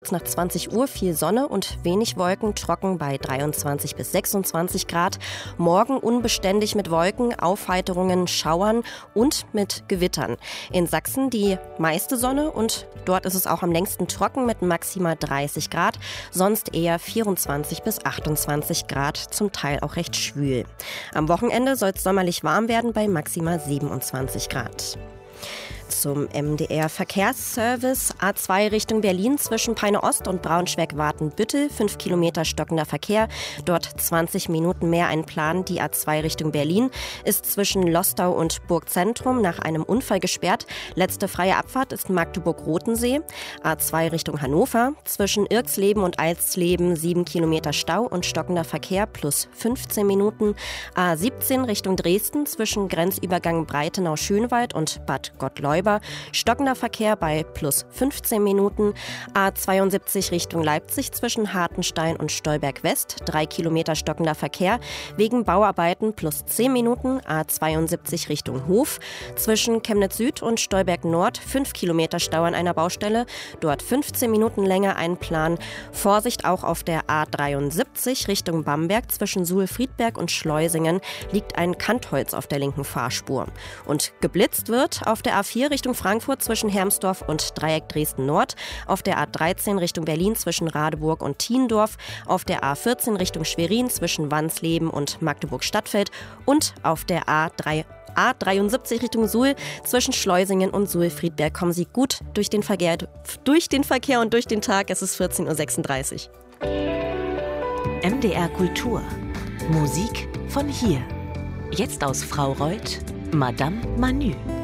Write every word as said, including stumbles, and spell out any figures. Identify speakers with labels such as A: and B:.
A: Nach zwanzig Uhr viel Sonne und wenig Wolken, trocken bei dreiundzwanzig bis sechsundzwanzig Grad. Morgen unbeständig mit Wolken, Aufheiterungen, Schauern und mit Gewittern. In Sachsen die meiste Sonne und dort ist es auch am längsten trocken mit maximal dreißig Grad. Sonst eher vierundzwanzig bis achtundzwanzig Grad, zum Teil auch recht schwül. Am Wochenende soll es sommerlich warm werden bei maximal siebenundzwanzig Grad. Zum M D R-Verkehrsservice. A zwei Richtung Berlin zwischen Peine Ost und Braunschweig-Watenbüttel. fünf Kilometer stockender Verkehr. Dort zwanzig Minuten mehr einplanen. Die A zwei Richtung Berlin ist zwischen Lostau und Burgzentrum nach einem Unfall gesperrt. Letzte freie Abfahrt ist Magdeburg-Rotensee. A zwei Richtung Hannover. Zwischen Irxleben und Alsleben sieben Kilometer Stau und stockender Verkehr plus fünfzehn Minuten. A siebzehn Richtung Dresden zwischen Grenzübergang Breitenau-Schönwald und Bad Gottleuba. Stockender Verkehr bei plus fünfzehn Minuten. A zweiundsiebzig Richtung Leipzig zwischen Hartenstein und Stolberg West. drei Kilometer stockender Verkehr. Wegen Bauarbeiten plus zehn Minuten. A zweiundsiebzig Richtung Hof. Zwischen Chemnitz Süd und Stolberg Nord. fünf Kilometer Stau an einer Baustelle. Dort fünfzehn Minuten länger einplanen. Vorsicht auch auf der A dreiundsiebzig Richtung Bamberg. Zwischen Suhl-Friedberg und Schleusingen liegt ein Kantholz auf der linken Fahrspur. Und geblitzt wird auf der A vier Richtung Frankfurt zwischen Hermsdorf und Dreieck Dresden-Nord, auf der A dreizehn Richtung Berlin zwischen Radeburg und Thiendorf, auf der A vierzehn Richtung Schwerin zwischen Wansleben und Magdeburg-Stadtfeld und auf der A drei A dreiundsiebzig Richtung Suhl zwischen Schleusingen und Suhl-Friedberg. Kommen Sie gut durch den Verkehr, durch den Verkehr und durch den Tag. Es ist vierzehn Uhr sechsunddreißig.
B: M D R Kultur. Musik von hier. Jetzt aus Fraureuth, Madame Manu.